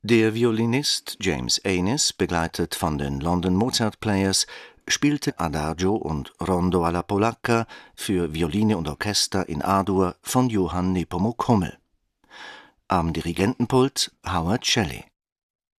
Der Violinist James Ehnis, begleitet von den London Mozart Players, spielte Adagio und Rondo alla Polacca für Violine und Orchester in A-Dur von Johann Nepomuk Hummel. Am Dirigentenpult Howard Shelley.